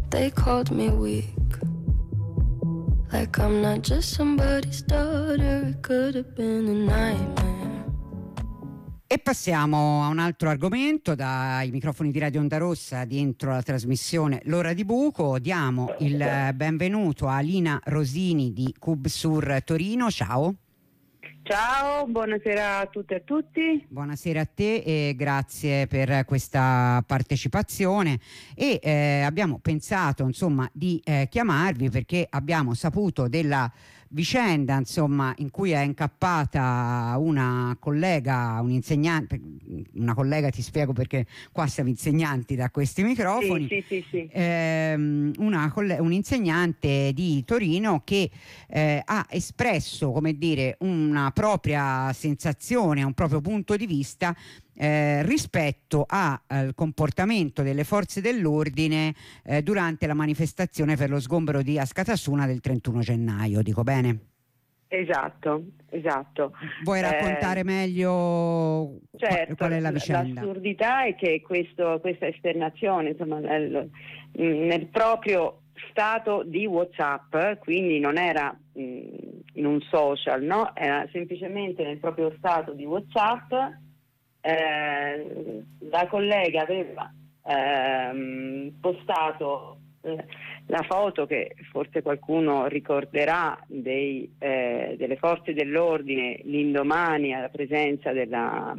They called me weak, like I'm not just somebody's daughter. It could have been a nightmare. E passiamo a un altro argomento. Dai microfoni di Radio Onda Rossa, dentro la trasmissione L'Ora di Buco, diamo il benvenuto a Alina Rosini di Cubsur Torino. Ciao. Ciao, buonasera a tutte e a tutti. Buonasera a te e grazie per questa partecipazione. E abbiamo pensato insomma di chiamarvi perché abbiamo saputo della vicenda insomma in cui è incappata una collega, un insegnante. Una collega, ti spiego perché qua siamo insegnanti da questi microfoni. Sì. Un insegnante di Torino che ha espresso, come dire, una propria sensazione, un proprio punto di vista rispetto al comportamento delle forze dell'ordine durante la manifestazione per lo sgombero di Askatasuna del 31 gennaio. Dico bene? Esatto. Vuoi raccontare meglio certo, qual è la vicenda? L'assurdità è che questa esternazione, insomma, nel proprio stato di WhatsApp, quindi non era in un social, no? Era semplicemente nel proprio stato di WhatsApp. La collega aveva postato la foto che forse qualcuno ricorderà delle forze dell'ordine l'indomani alla presenza della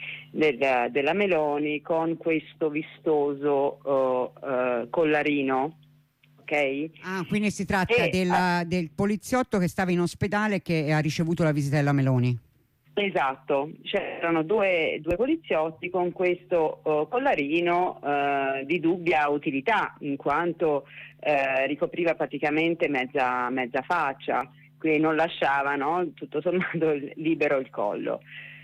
Meloni con questo vistoso collarino. Okay? Ah, quindi si tratta del poliziotto che stava in ospedale e che ha ricevuto la visita della Meloni. Esatto, c'erano due poliziotti con questo collarino di dubbia utilità, in quanto ricopriva praticamente mezza faccia, quindi non lasciava, no, tutto sommato libero il collo.